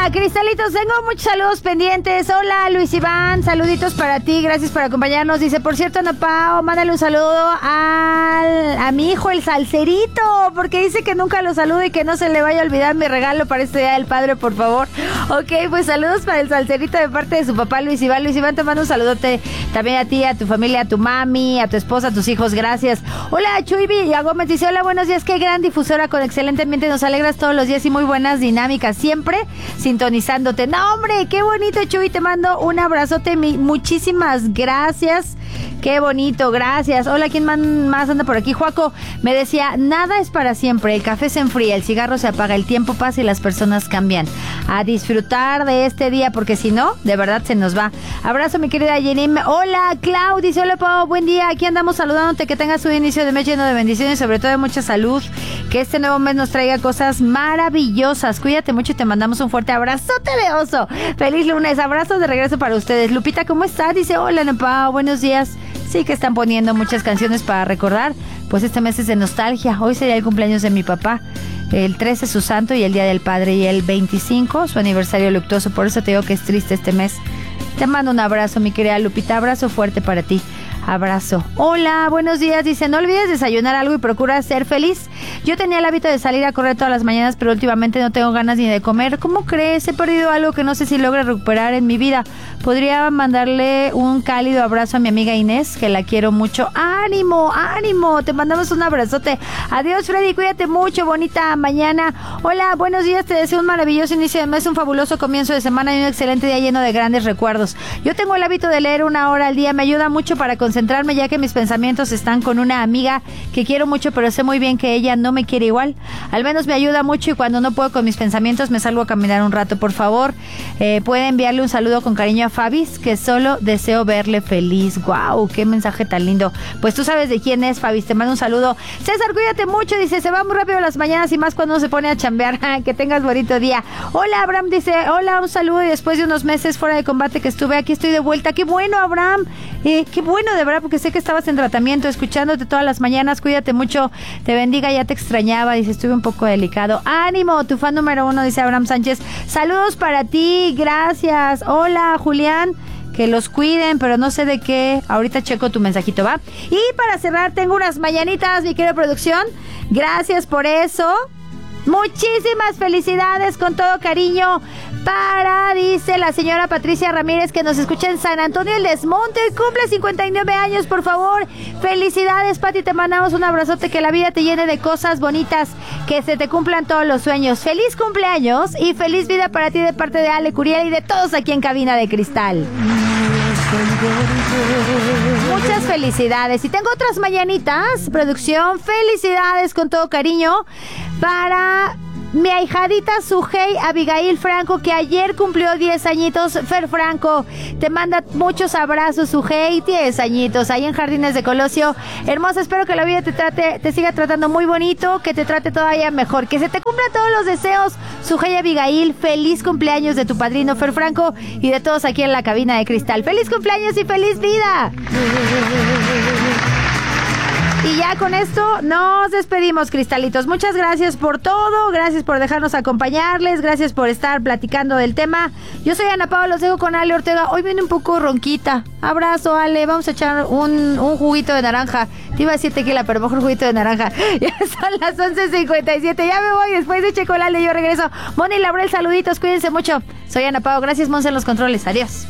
Cristalitos, tengo muchos saludos pendientes. Hola, Luis Iván, saluditos para ti, gracias por acompañarnos. Dice, por cierto, Ana Pao, mándale un saludo a mi hijo, el Salserito, porque dice que nunca lo saludo y que no se le vaya a olvidar mi regalo para este Día del Padre, por favor. Ok, pues saludos para el Salserito de parte de su papá, Luis Iván. Luis Iván, te mando un saludote también a ti, a tu familia, a tu mami, a tu esposa, a tus hijos, gracias. Hola, Chuy Villagómez dice, hola, buenos días, qué gran difusora con excelente ambiente, nos alegras todos los días y muy buenas dinámicas, siempre sintonizándote. No, hombre, qué bonito, Chuy, te mando un abrazote, muchísimas gracias. Qué bonito, gracias. Hola, ¿quién más anda por aquí? Juaco me decía, nada es para siempre, el café se enfría, el cigarro se apaga, el tiempo pasa y las personas cambian. A disfrutar de este día, porque si no, de verdad se nos va. Abrazo, mi querida Jenny. Hola, Clau, dice, hola, Pau, buen día, aquí andamos saludándote, que tengas un inicio de mes lleno de bendiciones y sobre todo de mucha salud, que este nuevo mes nos traiga cosas maravillosas. Cuídate mucho y te mandamos un fuerte abrazote de oso. Feliz lunes, abrazos de regreso para ustedes. Lupita, ¿cómo estás? Dice, hola, Nepao, buenos días. Sí que están poniendo muchas canciones para recordar, pues este mes es de nostalgia. Hoy sería el cumpleaños de mi papá, el 13 su santo y el Día del Padre, y el 25 su aniversario luctuoso, por eso te digo que es triste este mes. Te mando un abrazo, mi querida Lupita, abrazo fuerte para ti. Abrazo. Hola, buenos días. Dice, no olvides desayunar algo y procura ser feliz. Yo tenía el hábito de salir a correr todas las mañanas, pero últimamente no tengo ganas ni de comer. ¿Cómo crees? He perdido algo que no sé si logre recuperar en mi vida. Podría mandarle un cálido abrazo a mi amiga Inés, que la quiero mucho. ¡Ánimo, ánimo! Te mandamos un abrazote. Adiós, Freddy, cuídate mucho. Bonita mañana. Hola, buenos días. Te deseo un maravilloso inicio de mes, un fabuloso comienzo de semana y un excelente día lleno de grandes recuerdos. Yo tengo el hábito de leer 1 hora al día. Me ayuda mucho para concentrarme, ya que mis pensamientos están con una amiga que quiero mucho, pero sé muy bien que ella no me quiere igual. Al menos me ayuda mucho y cuando no puedo con mis pensamientos me salgo a caminar un rato. Por favor, puede enviarle un saludo con cariño a Fabis, que solo deseo verle feliz. ¡Guau! ¡Qué mensaje tan lindo! Pues tú sabes de quién es, Fabis. Te mando un saludo. César, cuídate mucho. Dice, se va muy rápido las mañanas y más cuando uno se pone a chambear. Que tengas bonito día. Hola, Abraham dice, hola, un saludo y después de unos meses fuera de combate que estuve, aquí estoy de vuelta. ¡Qué bueno, Abraham! Qué bueno, de verdad, porque sé que estabas en tratamiento, escuchándote todas las mañanas. Cuídate mucho, te bendiga, ya te extrañaba. Dice, estuve un poco delicado. ¡Ánimo! Tu fan número 1, dice Abraham Sánchez. Saludos para ti, gracias. Hola, Julián. Que los cuiden, pero no sé de qué. Ahorita checo tu mensajito, ¿va? Y para cerrar, tengo unas mañanitas, mi querida producción. Gracias por eso. Muchísimas felicidades con todo cariño para, dice la señora Patricia Ramírez, que nos escucha en San Antonio del Desmonte. Hoy cumple 59 años, por favor. Felicidades, Pati, te mandamos un abrazote, que la vida te llene de cosas bonitas, que se te cumplan todos los sueños. Feliz cumpleaños y feliz vida para ti de parte de Ale Curiel y de todos aquí en Cabina de Cristal. Muchas felicidades. Y tengo otras mañanitas, producción. Felicidades con todo cariño para mi ahijadita Sujei Abigail Franco, que ayer cumplió 10 añitos. Fer Franco, te manda muchos abrazos, Sujei, 10 añitos, ahí en Jardines de Colosio. Hermosa, espero que la vida te siga tratando muy bonito, que te trate todavía mejor, que se te cumplan todos los deseos, Sujei Abigail. Feliz cumpleaños de tu padrino Fer Franco y de todos aquí en la Cabina de Cristal. Feliz cumpleaños y feliz vida. Y ya con esto nos despedimos, cristalitos. Muchas gracias por todo, gracias por dejarnos acompañarles, gracias por estar platicando del tema. Yo soy Ana Pao, los dejo con Ale Ortega. Hoy viene un poco ronquita. Abrazo, Ale, vamos a echar un juguito de naranja. Te iba a decir tequila, pero mejor juguito de naranja. Ya son las 11:57, ya me voy, después de Checo Lale yo regreso. Moni y Laurel, saluditos, cuídense mucho. Soy Ana Pao, gracias, Monse en los controles, adiós.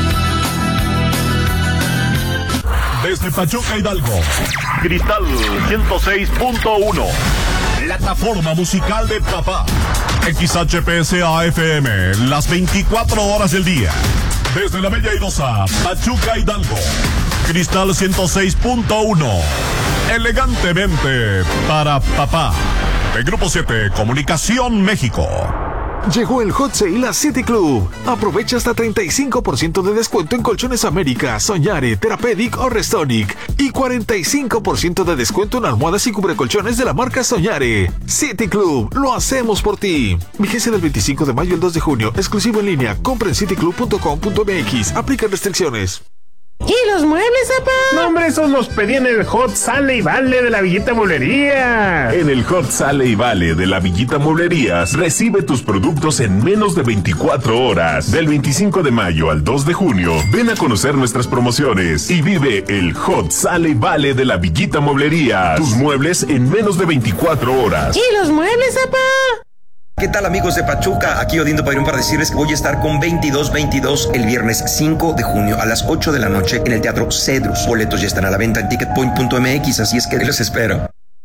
Desde Pachuca, Hidalgo, Cristal 106.1, plataforma musical de papá. XHPSA FM, las 24 horas del día. Desde la bella airosa Pachuca, Hidalgo, Cristal 106.1, elegantemente para papá. De Grupo 7, Comunicación México. Llegó el Hot Sale a City Club. Aprovecha hasta 35% de descuento en Colchones América, Soñare, Therapeutic o Restonic. Y 45% de descuento en almohadas y cubrecolchones de la marca Soñare. City Club, lo hacemos por ti. Vigencia del 25 de mayo al 2 de junio. Exclusivo en línea. Compra en cityclub.com.mx. Aplica restricciones. ¿Y los muebles, papá? No, hombre, esos los pedí en el Hot Sale y Vale de la Villita Mueblería. En el Hot Sale y Vale de la Villita Mueblerías, recibe tus productos en menos de 24 horas. Del 25 de mayo al 2 de junio, ven a conocer nuestras promociones y vive el Hot Sale y Vale de la Villita Mueblerías. Tus muebles en menos de 24 horas. ¿Y los muebles, papá? ¿Qué tal, amigos de Pachuca? Aquí Odindo Pairón para decirles que voy a estar con 2222 el viernes 5 de junio a las 8 de la noche en el Teatro Cedrus. Boletos ya están a la venta en ticketpoint.mx, así es que los espero.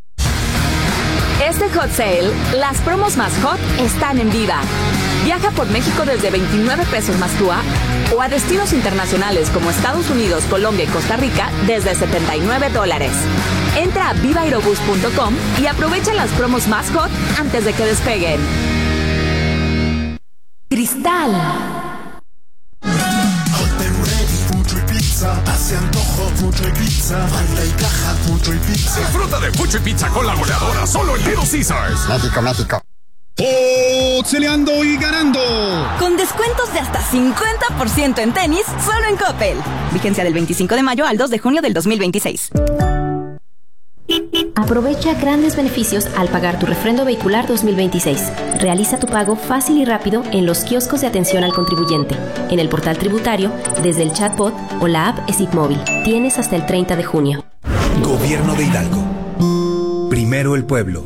Este Hot Sale, las promos más hot están en Viva. Viaja por México desde 29 pesos más TUA o a destinos internacionales como Estados Unidos, Colombia y Costa Rica desde $79. Entra a vivaerobus.com y aprovecha las promos más hot antes de que despeguen. Cristal. Hace antojo, mucho y pizza. Baila y caja, mucho y pizza. Disfruta de mucho y pizza con la goleadora solo en Little Caesars. México, México. Celeando y ganando. Con descuentos de hasta 50% en tenis, solo en Coppel. Vigencia del 25 de mayo al 2 de junio del 2026. Aprovecha grandes beneficios al pagar tu refrendo vehicular 2026. Realiza tu pago fácil y rápido en los kioscos de atención al contribuyente, en el portal tributario, desde el chatbot o la app ESIP móvil. Tienes hasta el 30 de junio. Gobierno de Hidalgo. Primero el pueblo.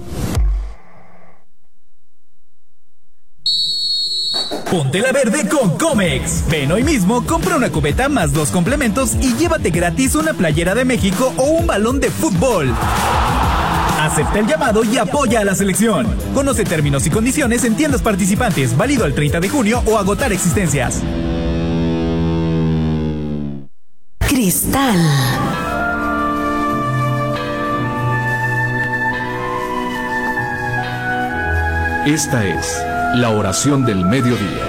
Ponte la verde con Comex. Ven hoy mismo, compra una cubeta más 2 complementos y llévate gratis una playera de México o un balón de fútbol. Acepta el llamado y apoya a la selección. Conoce términos y condiciones en tiendas participantes, válido el 30 de junio o agotar existencias. Cristal. Esta es la oración del mediodía.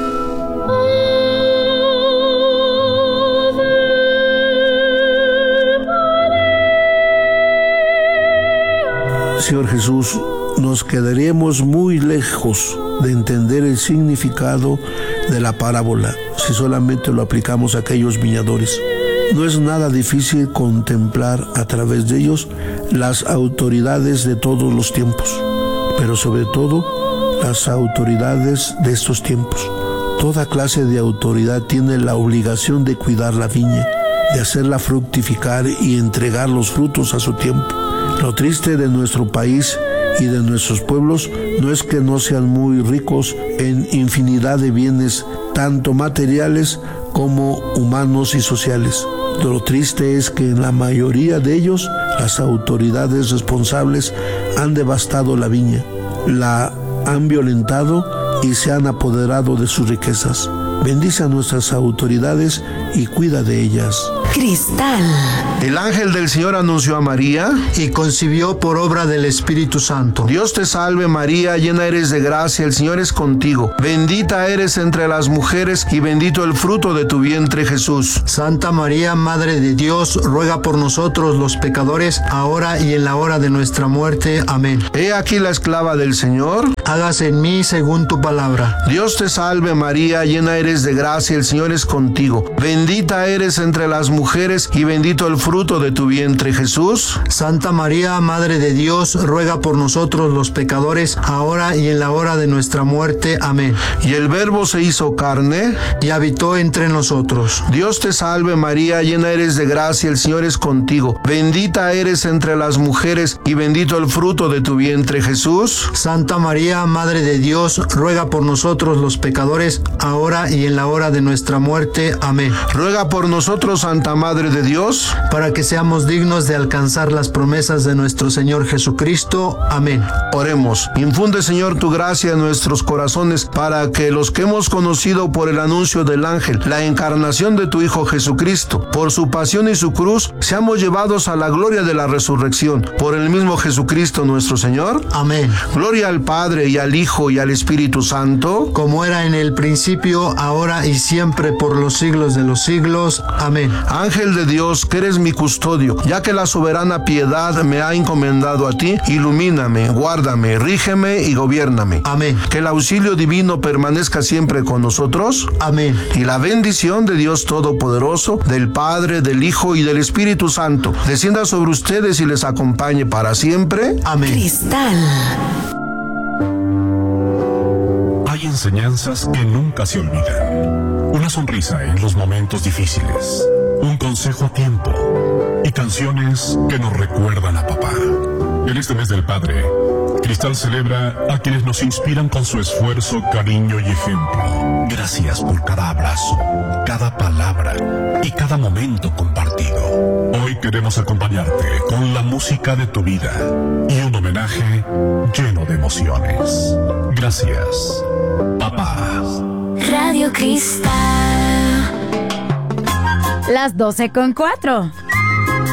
Señor Jesús, nos quedaríamos muy lejos de entender el significado de la parábola si solamente lo aplicamos a aquellos viñadores. No es nada difícil contemplar a través de ellos las autoridades de todos los tiempos, pero sobre todo las autoridades de estos tiempos. Toda clase de autoridad tiene la obligación de cuidar la viña, de hacerla fructificar y entregar los frutos a su tiempo. Lo triste de nuestro país y de nuestros pueblos no es que no sean muy ricos en infinidad de bienes, tanto materiales como humanos y sociales. Lo triste es que en la mayoría de ellos las autoridades responsables han devastado la viña, la han violentado y se han apoderado de sus riquezas. Bendice a nuestras autoridades y cuida de ellas. Cristal. El ángel del Señor anunció a María y concibió por obra del Espíritu Santo. Dios te salve María, llena eres de gracia, el Señor es contigo. Bendita eres entre las mujeres y bendito el fruto de tu vientre Jesús. Santa María, Madre de Dios, ruega por nosotros los pecadores, ahora y en la hora de nuestra muerte. Amén. He aquí la esclava del Señor. Hágase en mí según tu palabra. Dios te salve María, llena eres de gracia, el Señor es contigo. Bendita eres entre las mujeres y bendito el fruto de tu vientre Jesús. Santa María, Madre de Dios, ruega por nosotros los pecadores, ahora y en la hora de nuestra muerte. Amén. Y el Verbo se hizo carne y habitó entre nosotros. Dios te salve María, llena eres de gracia, el Señor es contigo. Bendita eres entre las mujeres y bendito el fruto de tu vientre Jesús. Santa María, Madre de Dios, ruega por nosotros los pecadores, ahora y en la hora de nuestra muerte. Amén. Ruega por nosotros, Santa Madre de Dios, para que seamos dignos de alcanzar las promesas de nuestro Señor Jesucristo. Amén. Oremos. Infunde, Señor, tu gracia en nuestros corazones para que los que hemos conocido por el anuncio del ángel, la encarnación de tu Hijo Jesucristo, por su pasión y su cruz, seamos llevados a la gloria de la resurrección. Por el mismo Jesucristo nuestro Señor. Amén. Gloria al Padre y al Hijo y al Espíritu Santo, como era en el principio, ahora y siempre, por los siglos de los siglos. Amén. Ángel de Dios, que eres mi custodio, ya que la soberana piedad me ha encomendado a ti, ilumíname, guárdame, rígeme y gobiérname. Amén. Que el auxilio divino permanezca siempre con nosotros. Amén. Y la bendición de Dios Todopoderoso, del Padre, del Hijo y del Espíritu Santo, descienda sobre ustedes y les acompañe para siempre. Amén. Cristal. Hay enseñanzas que nunca se olvidan. Una sonrisa en los momentos difíciles. Un consejo a tiempo. Y canciones que nos recuerdan a papá. En este mes del Padre, Cristal celebra a quienes nos inspiran con su esfuerzo, cariño y ejemplo. Gracias por cada abrazo, cada palabra y cada momento compartido. Hoy queremos acompañarte con la música de tu vida y un homenaje lleno de emociones. Gracias, papá. Radio Cristal. Las 12:04.